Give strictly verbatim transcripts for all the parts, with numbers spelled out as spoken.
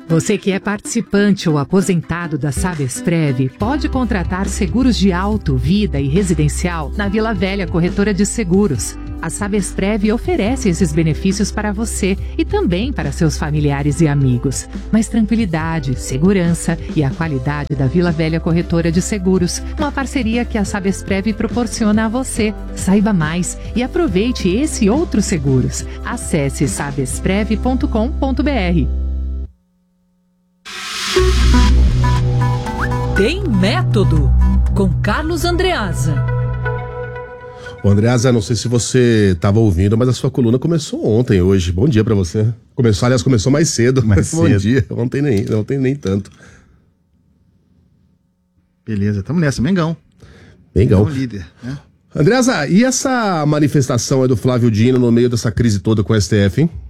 Você que é participante ou aposentado da Sabesprev pode contratar seguros de auto, vida e residencial na Vila Velha Corretora de Seguros. A Sabesprev oferece esses benefícios para você e também para seus familiares e amigos. Mas tranquilidade, segurança e a qualidade da Vila Velha Corretora de Seguros, uma parceria que a Sabesprev proporciona a você. Saiba mais e aproveite esse e outros seguros. Acesse sabesprev ponto com ponto br. Tem Método, com Carlos Andreasa. Ô Andreasa, não sei se você estava ouvindo, mas a sua coluna começou ontem, hoje. Bom dia pra você. Começou, aliás, começou mais cedo. Mais Bom cedo. dia. Ontem nem, ontem nem tanto. Beleza, tamo nessa. Mengão. Mengão. Mengão líder, né? Andreasa, e essa manifestação aí do Flávio Dino no meio dessa crise toda com o S T F, hein?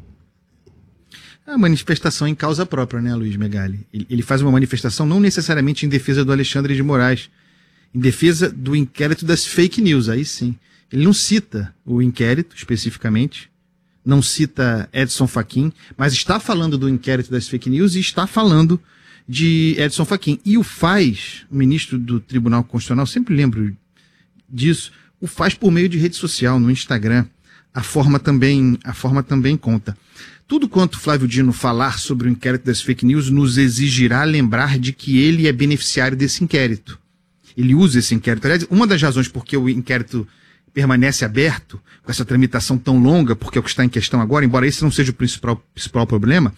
É uma manifestação em causa própria, né, Luiz Megali? Ele, ele faz uma manifestação não necessariamente em defesa do Alexandre de Moraes, em defesa do inquérito das fake news, aí sim. Ele não cita o inquérito especificamente, não cita Edson Fachin, mas está falando do inquérito das fake news e está falando de Edson Fachin. E o faz, o ministro do Tribunal Constitucional, sempre lembro disso, o faz por meio de rede social, no Instagram. A forma também, a forma também conta. Tudo quanto Flávio Dino falar sobre o inquérito das fake news nos exigirá lembrar de que ele é beneficiário desse inquérito. Ele usa esse inquérito. Aliás, uma das razões por que o inquérito permanece aberto, com essa tramitação tão longa, porque é o que está em questão agora, embora esse não seja o principal, principal problema,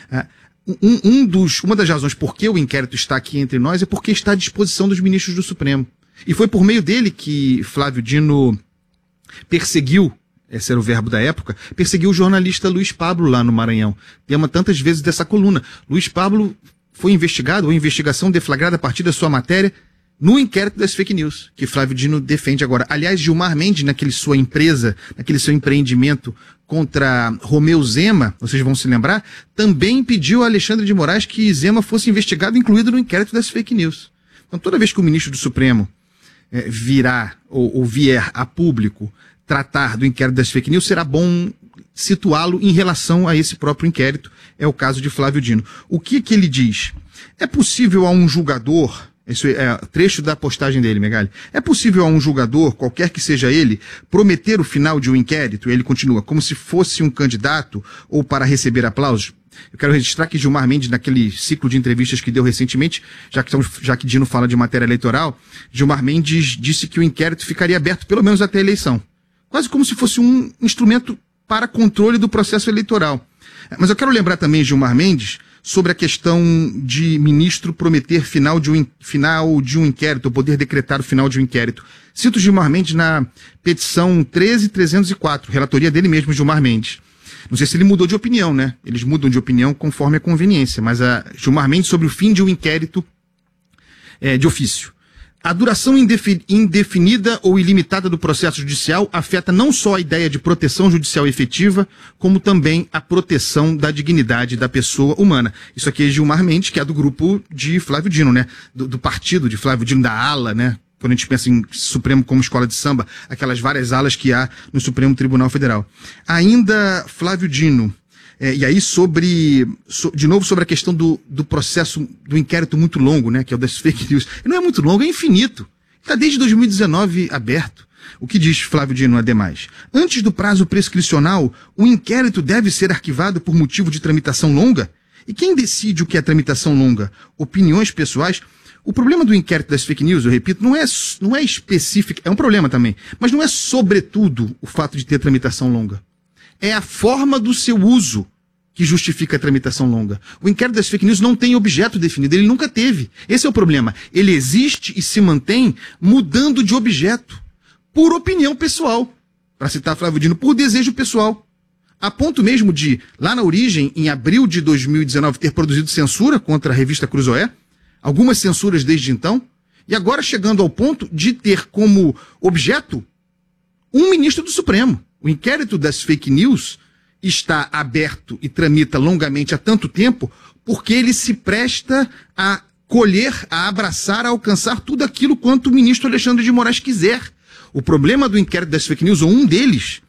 um, um dos, uma das razões por que o inquérito está aqui entre nós é porque está à disposição dos ministros do Supremo. E foi por meio dele que Flávio Dino perseguiu, esse era o verbo da época, perseguiu o jornalista Luiz Pablo lá no Maranhão. Tema tantas vezes dessa coluna. Luiz Pablo foi investigado, ou investigação deflagrada a partir da sua matéria, no inquérito das fake news, que Flávio Dino defende agora. Aliás, Gilmar Mendes, naquele sua empresa, naquele seu empreendimento contra Romeu Zema, vocês vão se lembrar, também pediu a Alexandre de Moraes que Zema fosse investigado, incluído no inquérito das fake news. Então, toda vez que o ministro do Supremo é, virá ou, ou vier a público tratar do inquérito das fake news, será bom situá-lo em relação a esse próprio inquérito. É o caso de Flávio Dino. O que que ele diz? É possível a um julgador, isso é trecho da postagem dele, Megali, é possível a um julgador, qualquer que seja ele, prometer o final de um inquérito, e ele continua, como se fosse um candidato ou para receber aplausos? Eu quero registrar que Gilmar Mendes, naquele ciclo de entrevistas que deu recentemente, já que, estamos, já que Dino fala de matéria eleitoral, Gilmar Mendes disse que o inquérito ficaria aberto pelo menos até a eleição. Quase como se fosse um instrumento para controle do processo eleitoral. Mas eu quero lembrar também, Gilmar Mendes, sobre a questão de ministro prometer final de um, final de um inquérito, ou poder decretar o final de um inquérito. Cito Gilmar Mendes na petição treze mil trezentos e quatro, relatoria dele mesmo, Gilmar Mendes. Não sei se ele mudou de opinião, né? Eles mudam de opinião conforme a conveniência, mas a Gilmar Mendes sobre o fim de um inquérito é, de ofício. A duração indefinida ou ilimitada do processo judicial afeta não só a ideia de proteção judicial efetiva, como também a proteção da dignidade da pessoa humana. Isso aqui é Gilmar Mendes, que é do grupo de Flávio Dino, né? Do, do partido de Flávio Dino, da ala, né? Quando a gente pensa em Supremo como escola de samba, aquelas várias alas que há no Supremo Tribunal Federal. Ainda Flávio Dino. É, e aí sobre, so, de novo sobre a questão do, do processo, do inquérito muito longo, né, que é o das fake news. E não é muito longo, é infinito. Está desde dois mil e dezenove aberto. O que diz Flávio Dino, ademais? Antes do prazo prescricional, o inquérito deve ser arquivado por motivo de tramitação longa? E quem decide o que é tramitação longa? Opiniões pessoais? O problema do inquérito das fake news, eu repito, não é, não é específico, é um problema também, mas não é sobretudo o fato de ter tramitação longa. É a forma do seu uso que justifica a tramitação longa. O inquérito das fake news não tem objeto definido, ele nunca teve. Esse é o problema. Ele existe e se mantém mudando de objeto, por opinião pessoal. Para citar Flávio Dino, por desejo pessoal. A ponto mesmo de, lá na origem, em abril de dois mil e dezenove, ter produzido censura contra a revista Cruzoé, algumas censuras desde então, e agora chegando ao ponto de ter como objeto um ministro do Supremo. O inquérito das fake news está aberto e tramita longamente há tanto tempo porque ele se presta a colher, a abraçar, a alcançar tudo aquilo quanto o ministro Alexandre de Moraes quiser. O problema do inquérito das fake news, ou um deles,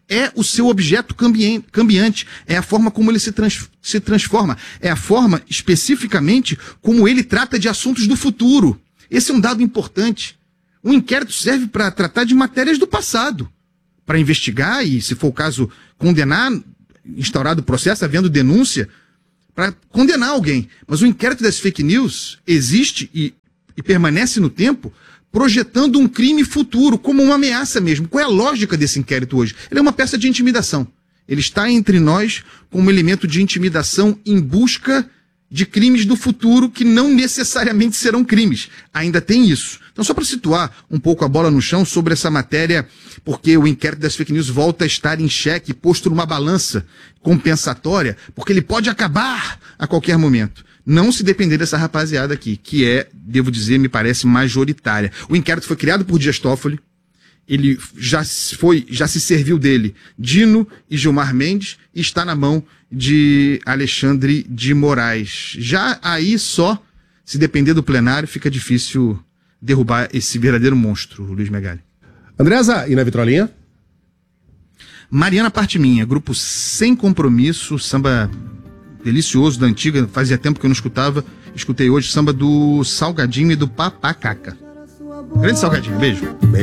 é o seu objeto cambien- cambiante, é a forma como ele se, trans- se transforma, é a forma, especificamente, como ele trata de assuntos do futuro. Esse é um dado importante. O inquérito serve para tratar de matérias do passado, para investigar e, se for o caso, condenar, instaurado o processo, havendo denúncia, para condenar alguém. Mas o inquérito das fake news existe e, e permanece no tempo, projetando um crime futuro, como uma ameaça mesmo. Qual é a lógica desse inquérito hoje? Ele é uma peça de intimidação. Ele está entre nós como um elemento de intimidação em busca de crimes do futuro que não necessariamente serão crimes. Ainda tem isso. Então, só para situar um pouco a bola no chão sobre essa matéria, porque o inquérito das fake news volta a estar em xeque, posto numa balança compensatória, porque ele pode acabar a qualquer momento. Não se depender dessa rapaziada aqui, que é, devo dizer, me parece majoritária. O inquérito foi criado por Dias Toffoli, ele já foi, já se serviu dele Dino e Gilmar Mendes, e está na mão de Alexandre de Moraes. Já aí só, se depender do plenário, fica difícil derrubar esse verdadeiro monstro, Luiz Megali. Andreasa, e na vitrolinha? Mariana Parte Minha, grupo Sem Compromisso, samba delicioso da antiga, fazia tempo que eu não escutava, escutei hoje, samba do Salgadinho e do Papacaca. Grande Salgadinho, beijo.